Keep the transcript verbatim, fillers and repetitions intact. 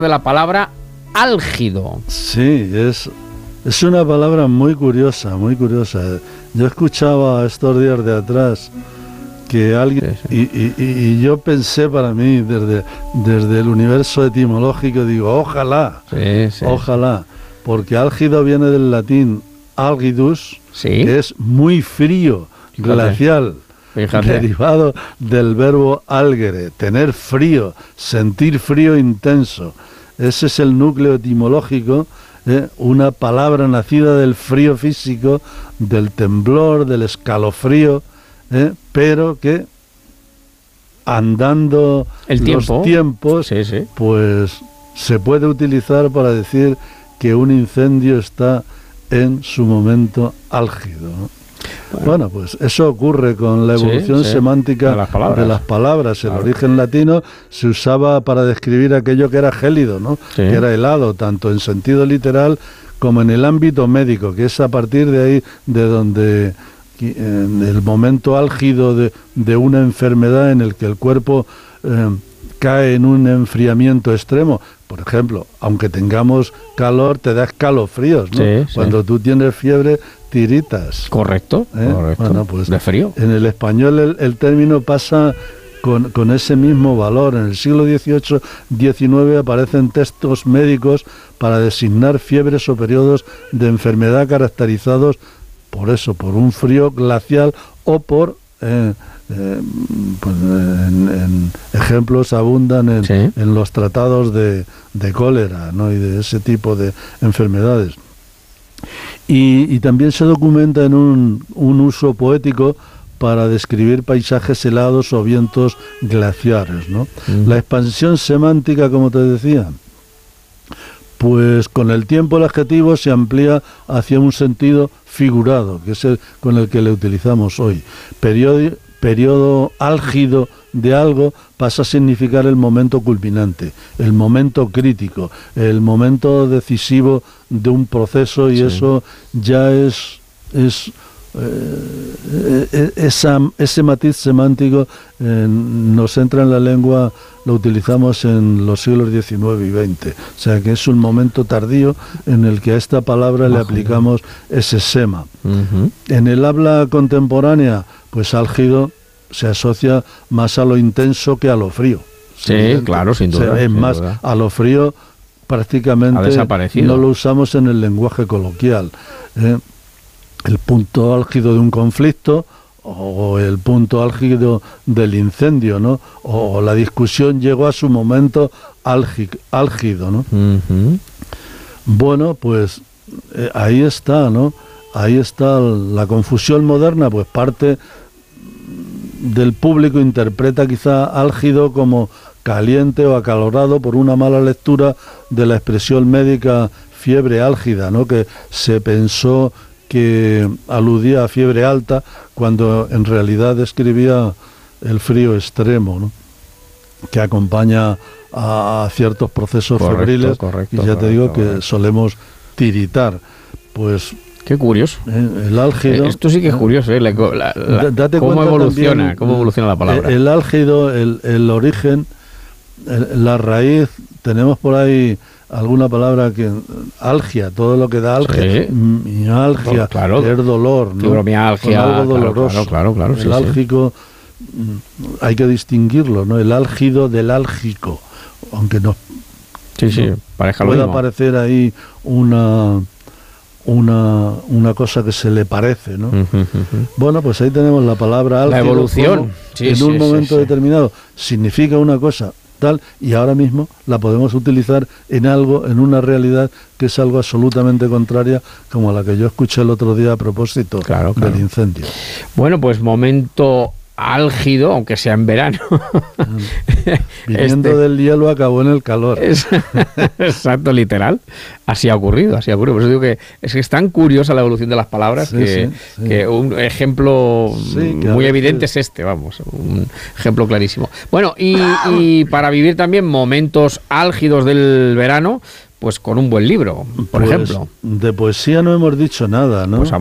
de la palabra álgido. Sí, es, es una palabra muy curiosa, muy curiosa. Yo escuchaba estos días de atrás que alguien, sí, sí. Y, y, y yo pensé para mí desde, desde el universo etimológico, digo, ojalá, sí, sí. ojalá, porque álgido viene del latín algidus, sí. que es muy frío, Fíjate. glacial. Fíjate. Derivado del verbo algere, tener frío, sentir frío intenso. Ese es el núcleo etimológico, ¿eh? Una palabra nacida del frío físico, del temblor, del escalofrío, ¿eh? pero que andando el tiempo. los tiempos, sí, sí. pues se puede utilizar para decir que un incendio está en su momento álgido, ¿no? Bueno. bueno, pues eso ocurre con la evolución sí, sí, semántica de las palabras. De las palabras. El claro. origen latino se usaba para describir aquello que era gélido, ¿no? Sí. que era helado, tanto en sentido literal como en el ámbito médico, que es a partir de ahí de donde en el momento álgido de, de una enfermedad en el que el cuerpo eh, cae en un enfriamiento extremo. Por ejemplo, aunque tengamos calor, te da escalofríos, ¿no? Sí, Cuando sí. tú tienes fiebre, tiritas. Correcto, ¿Eh? correcto. Bueno, pues de frío. En el español el, el término pasa con, con ese mismo valor. En el siglo dieciocho diecinueve aparecen textos médicos para designar fiebres o periodos de enfermedad caracterizados por eso, por un frío glacial o por... Eh, eh, pues en, en ejemplos abundan en, sí. en los tratados de, de cólera, ¿no? y de ese tipo de enfermedades. Y, y también se documenta en un, un uso poético para describir paisajes helados o vientos glaciares, ¿no? Mm. La expansión semántica, como te decía, pues con el tiempo el adjetivo se amplía hacia un sentido figurado, que es el con el que le utilizamos hoy. Periodo, periodo álgido de algo pasa a significar el momento culminante, el momento crítico, el momento decisivo de un proceso, y sí. eso ya es, es eh, esa, ese matiz semántico eh, nos entra en la lengua, lo utilizamos en los siglos diecinueve y veinte, o sea que es un momento tardío en el que a esta palabra Bajo, le aplicamos ¿no? ese sema. Uh-huh. En el habla contemporánea, pues álgido se asocia más a lo intenso que a lo frío. Sí, ¿sí? claro, sin duda. O sea, es sin más, duda. a lo frío prácticamente no lo usamos en el lenguaje coloquial. ¿eh? El punto álgido de un conflicto o el punto álgido del incendio, ¿no? O, o la discusión llegó a su momento álgido, álgido ¿no? Uh-huh. Bueno, pues eh, ahí está, ¿no? Ahí está la confusión moderna, pues parte del público interpreta quizá álgido como caliente o acalorado por una mala lectura de la expresión médica fiebre álgida, ¿no? Que se pensó que aludía a fiebre alta cuando en realidad describía el frío extremo, ¿no? Que acompaña a, a ciertos procesos correcto, febriles correcto, y ya correcto, te digo correcto. que solemos tiritar. Pues qué curioso. Eh, el álgido. Eh, esto sí que es curioso, ¿eh? La, la, la, date cómo evoluciona, también, cómo evoluciona la palabra. El, el álgido, el, el origen, el, la raíz, tenemos por ahí alguna palabra que algia, todo lo que da algia, sí. mialgia, claro, es dolor, ¿no? Fibromialgia, algo doloroso. Claro, claro, claro, el sí, álgico sí. hay que distinguirlo, ¿no? El álgido del álgico, aunque no. Sí, sí, no pareja pueda lo mismo. parecer ahí una una una cosa que se le parece, ¿no? Uh-huh, uh-huh. Bueno, pues ahí tenemos la palabra álgido. La evolución. Sí, en sí, un sí, momento sí. determinado significa una cosa tal, y ahora mismo la podemos utilizar en algo, en una realidad que es algo absolutamente contraria, como la que yo escuché el otro día a propósito claro, claro. del incendio. Bueno, pues momento álgido, aunque sea en verano. Viniendo este, del hielo acabó en el calor. Es, exacto, literal. Así ha ocurrido, así ha ocurrido. Por eso digo que es que es tan curiosa la evolución de las palabras sí, que, sí, sí. que un ejemplo sí, que muy evidente es este, vamos, un ejemplo clarísimo. Bueno, y, y para vivir también momentos álgidos del verano, pues con un buen libro, por pues, ejemplo. De poesía no hemos dicho nada, ¿no? Pues